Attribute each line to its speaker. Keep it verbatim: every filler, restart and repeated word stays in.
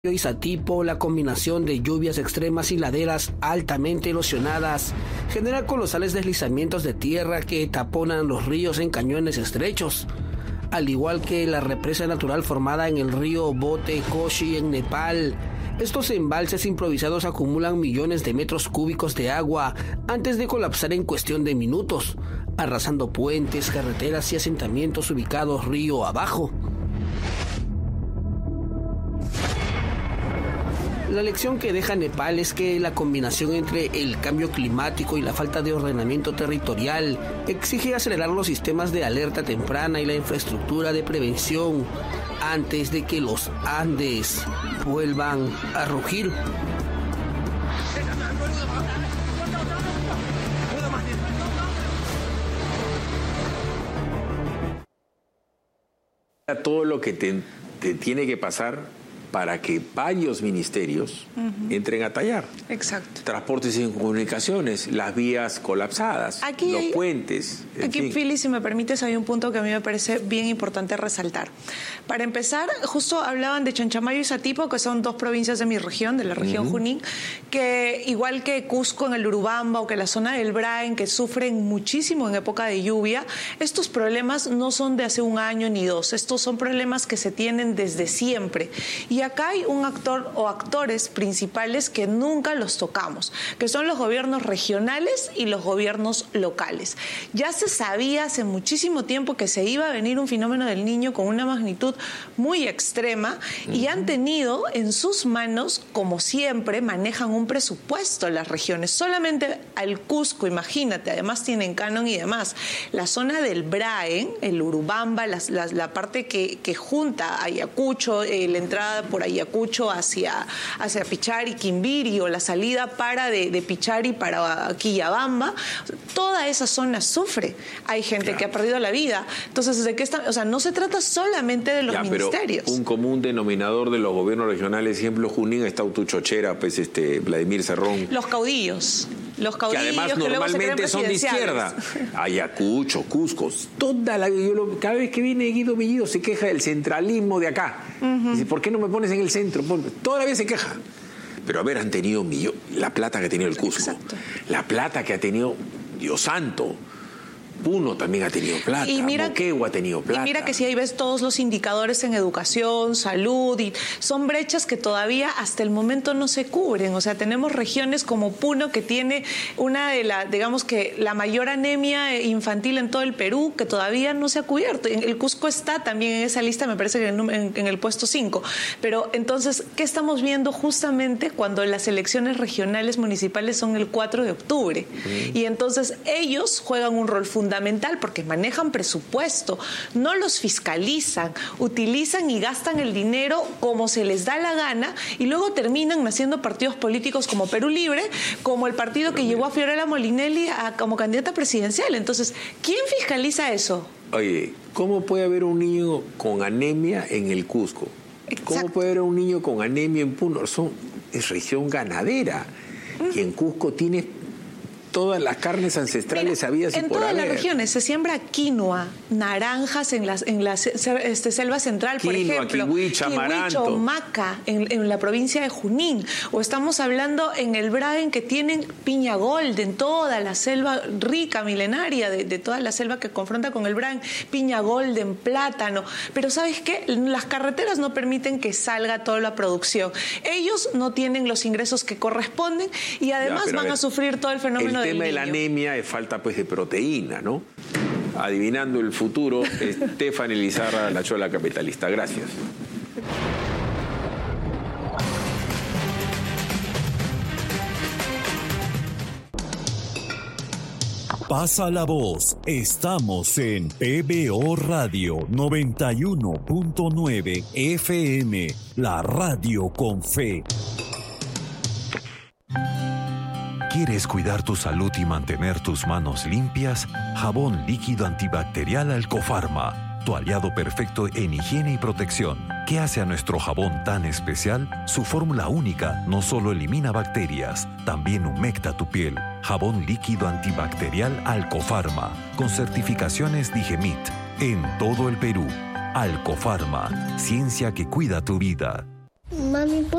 Speaker 1: Izatipo, la combinación de lluvias extremas y laderas altamente erosionadas genera colosales deslizamientos de tierra que taponan los ríos en cañones estrechos, al igual que la represa natural formada en el río Bote Koshi en Nepal. Estos embalses improvisados acumulan millones de metros cúbicos de agua antes de colapsar en cuestión de minutos, arrasando puentes, carreteras y asentamientos ubicados río abajo. La lección que deja Nepal es que la combinación entre el cambio climático y la falta de ordenamiento territorial exige acelerar los sistemas de alerta temprana y la infraestructura de prevención antes de que los Andes vuelvan a rugir.
Speaker 2: Todo lo que te, te tiene que pasar para que varios ministerios uh-huh. entren a tallar.
Speaker 3: Exacto.
Speaker 2: Transportes y comunicaciones, las vías colapsadas,
Speaker 3: aquí
Speaker 2: los
Speaker 3: hay,
Speaker 2: puentes.
Speaker 3: Aquí, Philly, si me permites, hay un punto que a mí me parece bien importante resaltar. Para empezar, justo hablaban de Chanchamayo y Izatipo, que son dos provincias de mi región, de la región uh-huh. Junín, que igual que Cusco en el Urubamba o que la zona del Braen, que sufren muchísimo en época de lluvia, estos problemas no son de hace un año ni dos, estos son problemas que se tienen desde siempre. Y Y acá hay un actor o actores principales que nunca los tocamos, que son los gobiernos regionales y los gobiernos locales. Ya se sabía hace muchísimo tiempo que se iba a venir un fenómeno del Niño con una magnitud muy extrema uh-huh. y han tenido en sus manos, como siempre, manejan un presupuesto las regiones. Solamente al Cusco, imagínate, además tienen canon y demás. La zona del Braen, el Urubamba, la, la, la parte que, que junta Ayacucho, eh, la entrada por Ayacucho hacia, hacia Pichari, Quimbiri, o la salida para de, de Pichari para Quillabamba, toda esa zona sufre. Hay gente claro. que ha perdido la vida. Entonces, ¿de qué está? O sea, no se trata solamente de los ya, ministerios.
Speaker 2: Pero un común denominador de los gobiernos regionales, ejemplo, Junín, está Utuchochera, pues este, Vladimir Cerrón.
Speaker 3: Los caudillos. Los caudillos
Speaker 2: que además
Speaker 3: que
Speaker 2: normalmente son de izquierda. Ayacucho, Cusco, toda la, yo lo, cada vez que viene Guido Bellido se queja del centralismo de acá. Uh-huh. Dice, ¿por qué no me pones en el centro? Todavía se queja. Pero a ver, han tenido millo, la plata que ha tenido el Cusco, Exacto. la plata que ha tenido Dios Santo. Puno también ha tenido plata, y mira, Moquegua ha tenido plata.
Speaker 3: Y mira que si ahí ves todos los indicadores en educación, salud, y son brechas que todavía hasta el momento no se cubren. O sea, tenemos regiones como Puno, que tiene una de las, digamos que la mayor anemia infantil en todo el Perú, que todavía no se ha cubierto. El Cusco está también en esa lista, me parece que en, en, en el puesto cinco. Pero entonces, ¿qué estamos viendo justamente cuando las elecciones regionales municipales son el cuatro de octubre? Mm. Y entonces ellos juegan un rol fundamental fundamental porque manejan presupuesto, no los fiscalizan, utilizan y gastan el dinero como se les da la gana y luego terminan naciendo partidos políticos como Perú Libre, como el partido que llevó a Fiorella Molinelli a, como candidata presidencial. Entonces, ¿quién fiscaliza eso?
Speaker 2: Oye, ¿cómo puede haber un niño con anemia en el Cusco? Exacto. ¿Cómo puede haber un niño con anemia en Puno? Son, es región ganadera mm. y en Cusco tiene todas las carnes ancestrales habidas y por haber.
Speaker 3: En todas las regiones se siembra quinoa, naranjas en la en la este, selva central, por
Speaker 2: quinoa,
Speaker 3: ejemplo.
Speaker 2: Kiwicha, amaranto.
Speaker 3: Maca, en, en la provincia de Junín. O estamos hablando en el Braen, que tienen piña golden, toda la selva rica, milenaria, de, de toda la selva que confronta con el Braen. Piña golden, plátano. Pero ¿sabes qué? Las carreteras no permiten que salga toda la producción. Ellos no tienen los ingresos que corresponden y además ya, van a, ver, a sufrir todo el fenómeno.
Speaker 2: El tema de la anemia es falta pues de proteína, ¿no? Adivinando el futuro, Stephanie Lizarra, la Chola Capitalista. Gracias.
Speaker 4: Pasa la voz. Estamos en P B O Radio noventa y uno punto nueve F M, la radio con fe.
Speaker 5: ¿Quieres cuidar tu salud y mantener tus manos limpias? Jabón líquido antibacterial Alcofarma, tu aliado perfecto en higiene y protección. ¿Qué hace a nuestro jabón tan especial? Su fórmula única no solo elimina bacterias, también humecta tu piel. Jabón líquido antibacterial Alcofarma, con certificaciones Digemit, en todo el Perú. Alcofarma, ciencia que cuida tu vida.
Speaker 6: Mami, ¿por